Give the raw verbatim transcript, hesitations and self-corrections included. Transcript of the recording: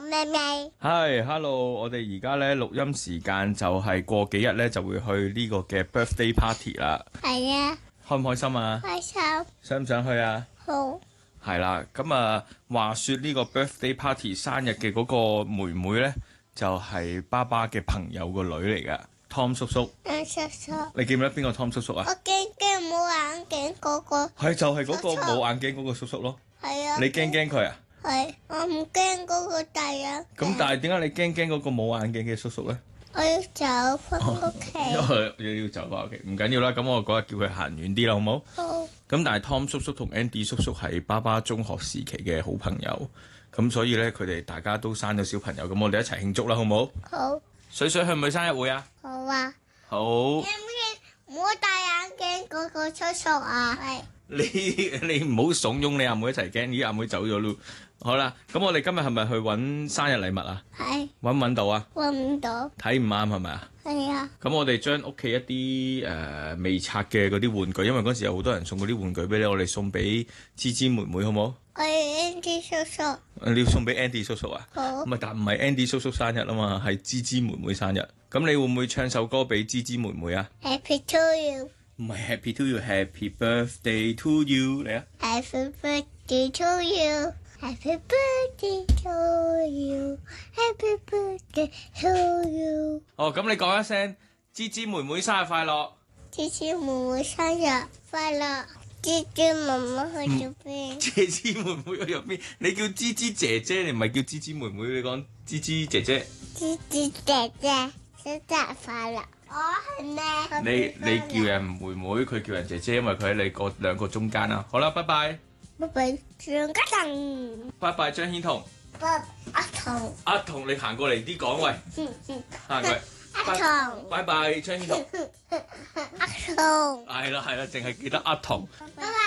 妹妹。 係，hello，我哋而家咧錄音時間就係過幾日咧就會去呢個嘅 birthday party 啦。 係啊， 開唔開心啊？ 開心。 想唔想去啊？ 好。 係啦，咁啊，話說呢個 birthday party 生日嘅嗰個妹妹咧，就係、是、爸爸嘅朋友個女嚟噶 ，Tom 叔叔。 嗯，叔叔。 你記唔記得邊個 Tom 叔叔啊？ 我驚驚冇眼鏡嗰個。 係就係、是、嗰個冇眼鏡嗰個叔叔咯。 係啊。 你驚驚佢啊？ 係，我唔驚嗰個大人。 咁但係點解你驚驚嗰個冇眼鏡嘅叔叔咧？ 我要走翻屋企。 因為要走翻屋企，唔緊要啦。咁我嗰日叫佢行遠啲啦，好冇？ 好。咁但係 Tom 叔叔同 Andy 叔叔係爸爸中學時期嘅好朋友，咁所以咧佢哋大家都生咗小朋友，咁我哋一齊慶祝啦，好冇？ 好。 水水去唔去生日會啊？ 好啊。 好。 驚唔好戴眼鏡嗰個叔叔啊？係。 你你唔好慫恿你阿妹一齊驚，咦阿妹走咗咯。好啦，咁我哋今日係咪去揾生日禮物啊？ 係。 揾唔揾到啊？ 揾唔到。 睇唔啱係咪啊？ 係啊。咁我哋將屋企一啲誒、呃、未拆嘅嗰啲玩具，因為嗰時有好多人送嗰啲玩具俾你，我哋送俾芝芝妹妹好冇？ 我要 Andy 叔叔。 你要送俾 Andy 叔叔啊？ 好。 咁啊，但唔係 Andy 叔叔生日啊嘛，係芝芝妹妹生日。咁你會唔會唱首歌俾芝芝妹妹啊 ？Happy to you。 唔係 Happy to you，Happy birthday to you 嚟啊 ！Happy birthday to you，Happy birthday to you，Happy birthday to you。 哦，咁你講一聲，芝芝妹妹生日快樂！ 芝芝妹妹生日快樂！芝芝妹妹去咗邊？ 芝芝妹妹去咗邊？你叫芝芝姐姐，你唔係叫芝芝妹妹，你講芝芝姐姐。 芝芝姐姐生日快樂！我係咩？ 你你叫人妹妹，佢叫人姐姐，因為佢喺你個兩個中間啊。好啦，拜拜。 拜拜，張家騰。 拜拜，張顯彤。 拜阿彤。 阿彤，你行過嚟啲講喂。 嗯嗯。 行過嚟。 阿彤。 拜拜，張顯彤。 阿彤。 係啦係啦，淨係記得阿彤。 拜拜。